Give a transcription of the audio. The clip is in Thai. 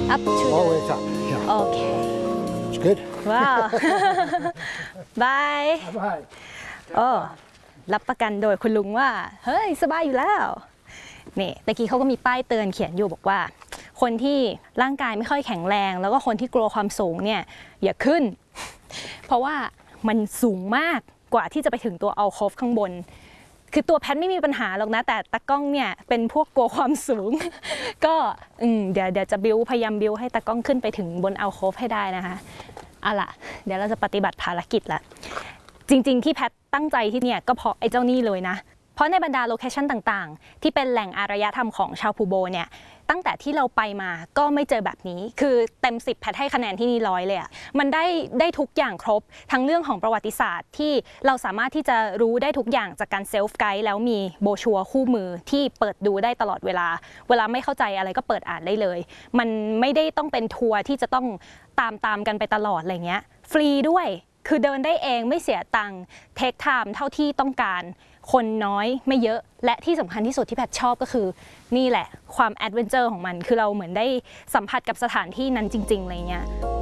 up to Always up. Yeah. okay It's good. wow bye Bye. โอ้รับประกันโดยคุณลุงว่าเฮ้ยสบายอยู่แล้วนี่ตะกี้เขาก็มีป้ายเตือนเขียนอยู่บอกว่าคนที่ร่างกายไม่ค่อยแข็งแรงแล้วก็คนที่กลัวความสูงเนี่ยอย่าขึ้นเพราะว่ามันสูงมากกว่าที่จะไปถึงตัวอัลโคฟข้างบนคือตัวแพทไม่มีปัญหาหรอกนะแต่ตากล้องเนี่ยเป็นพวกกลัวความสูง ก็เดี๋ยวจะพยายามบิวให้ตากล้องขึ้นไปถึงบนอัลโคฟให้ได้นะคะเอาล่ะเดี๋ยวเราจะปฏิบัติภารกิจละจริงๆที่แพทตั้งใจที่เนี่ยก็เพราะไอ้เจ้านี่เลยนะเพราะในบรรดาโลเคชั่นต่างๆที่เป็นแหล่งอารยธรรมของชาวพูโบเนี่ยตั้งแต่ที่เราไปมาก็ไม่เจอแบบนี้คือเต็ม10แพทให้คะแนนที่นี่100เลยอ่ะมันได้ทุกอย่างครบทั้งเรื่องของประวัติศาสตร์ที่เราสามารถที่จะรู้ได้ทุกอย่างจากการเซลฟ์ไกด์แล้วมีโบชัวร์คู่มือที่เปิดดูได้ตลอดเวลาไม่เข้าใจอะไรก็เปิดอ่านได้เลยมันไม่ได้ต้องเป็นทัวร์ที่จะต้องตามกันไปตลอดอะไรเงี้ยฟรีด้วยคือเดินได้เองไม่เสียตังค์เทคไทม์เท่าที่ต้องการคนน้อยไม่เยอะและที่สำคัญที่สุดที่แพทชอบก็คือนี่แหละความแอดเวนเจอร์ของมันคือเราเหมือนได้สัมผัสกับสถานที่นั้นจริงๆอะไรเงี้ย